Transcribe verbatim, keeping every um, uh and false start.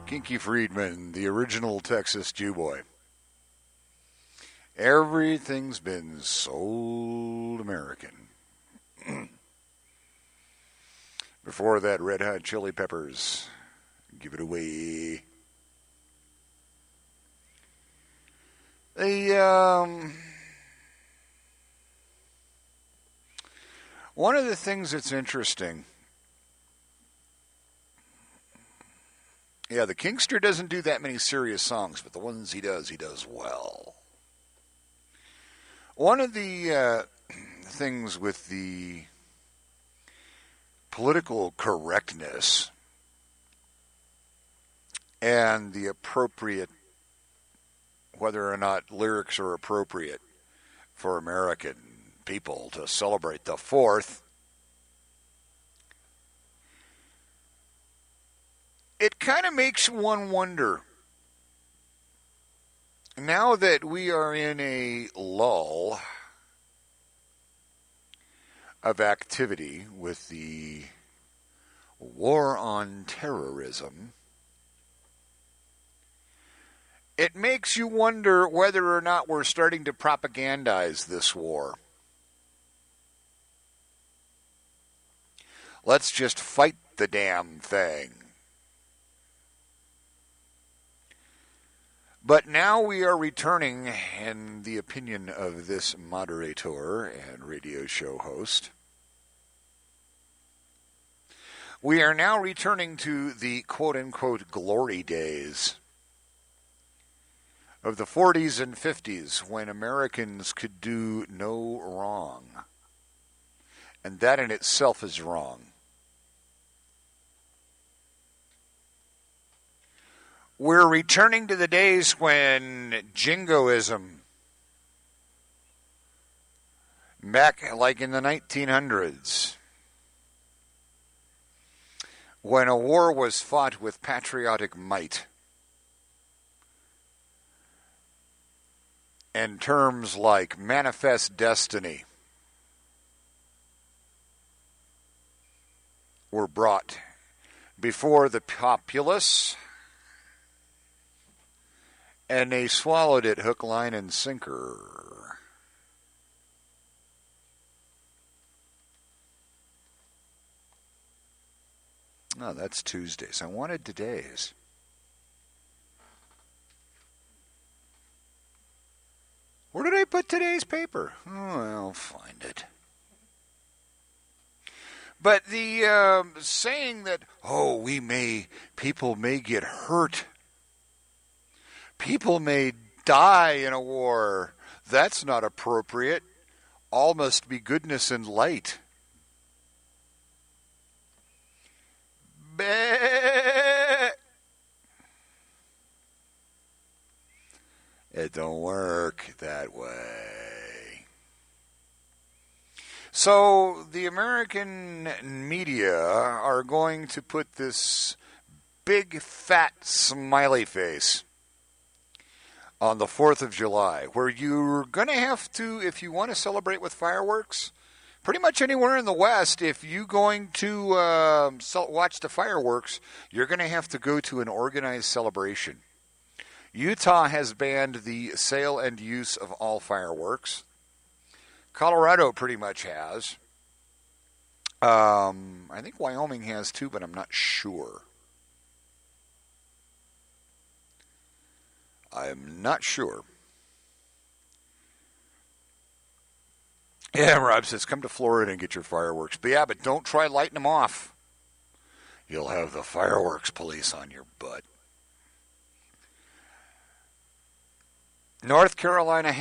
Kinky Friedman, the original Texas Jew boy. Everything's been sold American. Before that, Red Hot Chili Peppers. Give it away. The, um, one of the things that's interesting, yeah, the Kingster doesn't do that many serious songs, but the ones he does, he does well. One of the uh, things with the political correctness and the appropriate, whether or not lyrics are appropriate for American people to celebrate the fourth, it kind of makes one wonder, now that we are in a lull of activity with the war on terrorism, it makes you wonder whether or not we're starting to propagandize this war. Let's just fight the damn thing. But now we are returning, in the opinion of this moderator and radio show host, we are now returning to the quote-unquote glory days of the forties and fifties, when Americans could do no wrong. And that in itself is wrong. We're returning to the days when jingoism, back like in the nineteen hundreds, when a war was fought with patriotic might, and terms like manifest destiny were brought before the populace, and they swallowed it hook, line, and sinker. No, that's Tuesdays. I wanted today's. Where did I put today's paper? Oh, I'll find it. But the uh, saying that, oh, we may, people may get hurt, people may die in a war, that's not appropriate. All must be goodness and light. Bah! It don't work that way. So the American media are going to put this big fat smiley face on the fourth of July, where you're going to have to, if you want to celebrate with fireworks, pretty much anywhere in the West, if you're going to uh, watch the fireworks, you're going to have to go to an organized celebration. Utah has banned the sale and use of all fireworks. Colorado pretty much has. Um, I think Wyoming has too, but I'm not sure. I'm not sure. Yeah, Rob says, come to Florida and get your fireworks. But yeah, but don't try lighting them off. You'll have the fireworks police on your butt. North Carolina